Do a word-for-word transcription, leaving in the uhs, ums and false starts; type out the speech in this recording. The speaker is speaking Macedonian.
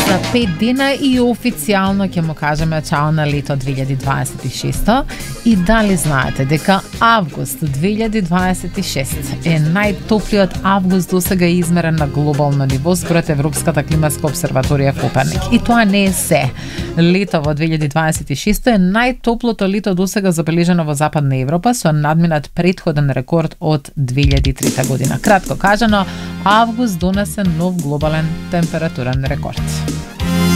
За пет дена и официјално ќе му кажеме чао на лето две илјади дваесет и шеста. И дали знаете дека август две илјади дваесет и шеста е најтоплиот август досега измерен на глобално ниво според Европската климатска обсерваторија Коперник. И тоа не е се. Лето во две илјади дваесет и шеста е најтоплото лето досега забележано во Западна Европа со надминат претходен рекорд од две илјади и трета година. Кратко кажано, август донесе нов глобален температурен рекорд.